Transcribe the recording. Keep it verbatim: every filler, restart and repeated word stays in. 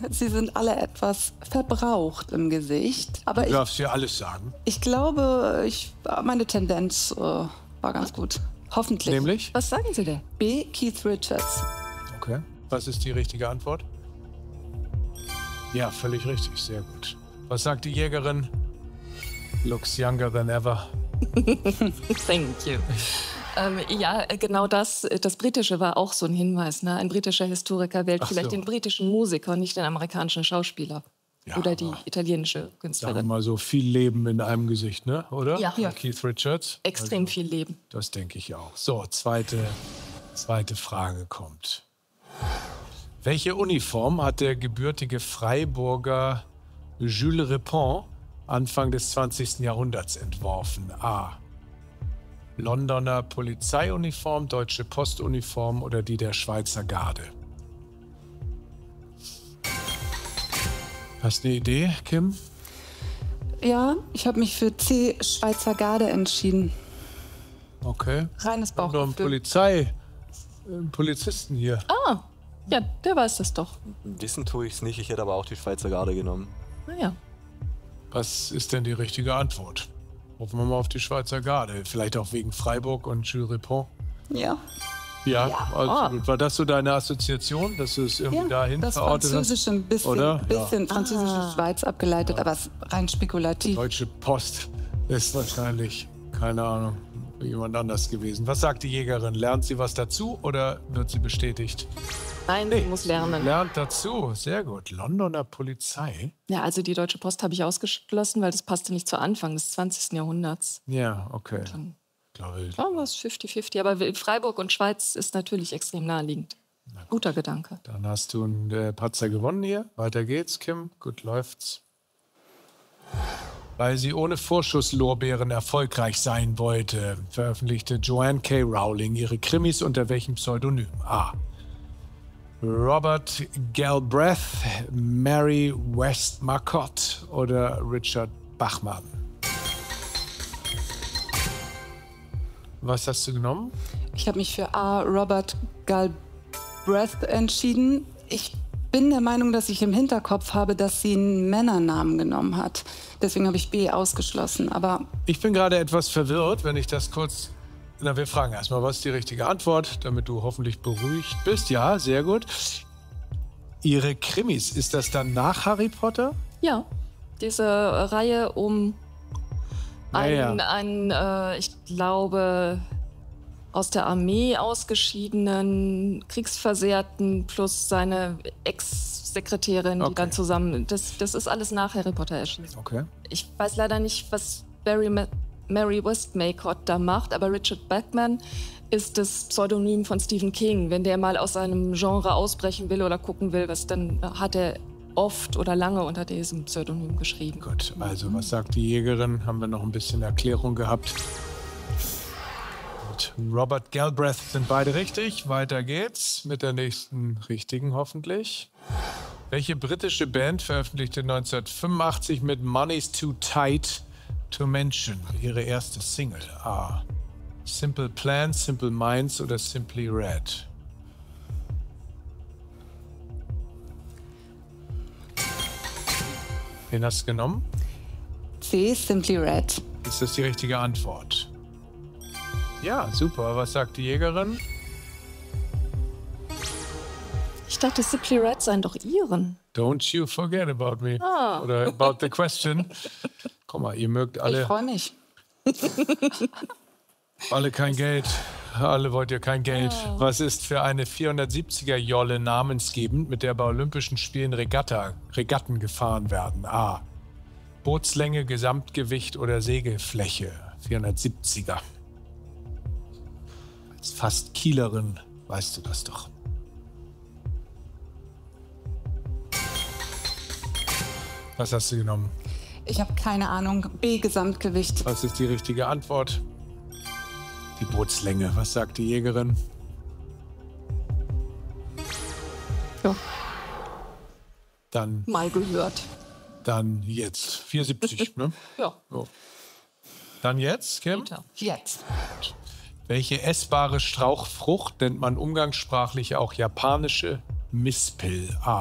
sie sind alle etwas verbraucht im Gesicht. Aber Du ich, darfst dir alles sagen. ich glaube, ich, meine Tendenz äh, war ganz gut. Hoffentlich. Nämlich? Was sagen Sie denn? B. Keith Richards. Okay. Was ist die richtige Antwort? Ja, völlig richtig. Sehr gut. Was sagt die Jägerin? Looks younger than ever. Thank you. Ähm, ja, genau das. Das Britische war auch so ein Hinweis. Ne? Ein britischer Historiker wählt Ach vielleicht so. den britischen Musiker, nicht den amerikanischen Schauspieler. Ja, Oder die aber italienische Sagen wir Künstlerin. mal so, viel Leben in einem Gesicht, ne? Oder? Ja. Ja. Keith Richards. Extrem viel Leben. Das denke ich auch. So, zweite, zweite Frage kommt. Welche Uniform hat der gebürtige Freiburger Jules Repond Anfang des zwanzigsten Jahrhunderts entworfen? A. Londoner Polizeiuniform, Deutsche Postuniform oder die der Schweizer Garde? Hast du eine Idee, Kim? Ja, ich habe mich für C. Schweizer Garde entschieden. Okay. Reines Noch ein Bauchgefühl. Polizei, äh, Polizisten hier. Ah, ja, der weiß das doch. Wissen tue ich es nicht, ich hätte aber auch die Schweizer Garde genommen. Naja. Was ist denn die richtige Antwort? Hoffen wir mal auf die Schweizer Garde. Vielleicht auch wegen Freiburg und Jules Repond. Ja. Ja, also, Ah. war das so deine Assoziation, dass du es irgendwie Ja, dahin das verortet hast? Französische ein bisschen, Oder? bisschen französische Schweiz abgeleitet, aber es ist rein spekulativ. Deutsche Post ist wahrscheinlich, keine Ahnung, jemand anders gewesen. Was sagt die Jägerin? Lernt sie was dazu oder wird sie bestätigt? Nein, sie muss lernen. Lernt dazu, sehr gut. Londoner Polizei? Ja, also die Deutsche Post habe ich ausgeschlossen, weil das passte nicht zu Anfang des zwanzigsten Jahrhunderts. Ja, okay. Dann Glaube ich. war es fünfzig fünfzig. Aber Freiburg und Schweiz ist natürlich extrem naheliegend. Guter Gedanke. Dann hast du einen äh, Patzer gewonnen hier. Weiter geht's, Kim. Gut läuft's. Weil sie ohne Vorschusslorbeeren erfolgreich sein wollte, veröffentlichte Joanne K. Rowling ihre Krimis unter welchem Pseudonym? A. Robert Galbraith, Mary Westmacott oder Richard Bachman? Was hast du genommen? Ich habe mich für A. Robert Galbraith entschieden. Ich bin der Meinung, dass ich im Hinterkopf habe, dass sie einen Männernamen genommen hat. Deswegen habe ich B ausgeschlossen. Aber Ich bin gerade etwas verwirrt, wenn ich das kurz... Na, wir fragen erstmal, was ist die richtige Antwort, damit du hoffentlich beruhigt bist. Ja, sehr gut. Ihre Krimis, ist das dann nach Harry Potter? Ja, diese Reihe um Ja, einen, ja. einen äh, ich glaube, aus der Armee ausgeschiedenen Kriegsversehrten plus seine Ex-Sekretärin, die Okay. dann zusammen... Das, das ist alles nach Harry Potter erschienen. Okay. Ich weiß leider nicht, was Barry Ma Mary Westmacott da macht, aber Richard Bachman ist das Pseudonym von Stephen King. Wenn der mal aus seinem Genre ausbrechen will oder gucken will, was, dann hat er oft oder lange unter diesem Pseudonym geschrieben. Gut, also was sagt die Jägerin? Haben wir noch ein bisschen Erklärung gehabt. Gut. Robert Galbraith sind beide richtig. Weiter geht's mit der nächsten richtigen hoffentlich. Welche britische Band veröffentlichte neunzehnhundertfünfundachtzig mit Money's Too Tight to Mention ihre erste Single? A. Simple Plan, Simple Minds oder Simply Red? Wen hast du genommen? C. Simply Red. Ist das die richtige Antwort? Ja, super. Was sagt die Jägerin? Ich dachte, Simply Red seien doch Iren. Don't you forget about me. Ah. Oder about the question. Guck mal, ihr mögt Ich alle, freue mich. alle kein Geld. Alle wollt ihr kein Geld. Was ist für eine vierhundertsiebziger Jolle namensgebend, mit der bei Olympischen Spielen Regatta, Regatten gefahren werden? A. Bootslänge, Gesamtgewicht oder Segelfläche? vierhundertsiebziger. Als fast Kielerin weißt du das doch. Was hast du genommen? Ich habe keine Ahnung. B. Gesamtgewicht. Was ist die richtige Antwort? Die Bootslänge. Was sagt die Jägerin? Ja, Dann, mal gehört. dann jetzt. vierhundertsiebzig, ne? Ja, So. Dann jetzt, Kim? Peter. Jetzt. Welche essbare Strauchfrucht nennt man umgangssprachlich auch japanische Mispel? A.